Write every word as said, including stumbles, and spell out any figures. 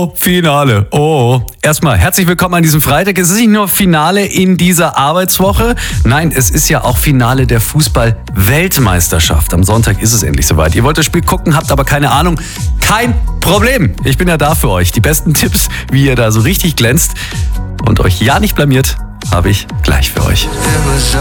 Finale. Oh, erstmal herzlich willkommen an diesem Freitag. Es ist nicht nur Finale in dieser Arbeitswoche. Nein, es ist ja auch Finale der Fußball-Weltmeisterschaft. Am Sonntag ist es endlich soweit. Ihr wollt das Spiel gucken, habt aber keine Ahnung. Kein Problem. Ich bin ja da für euch. Die besten Tipps, wie ihr da so richtig glänzt und euch ja nicht blamiert, habe ich gleich für euch.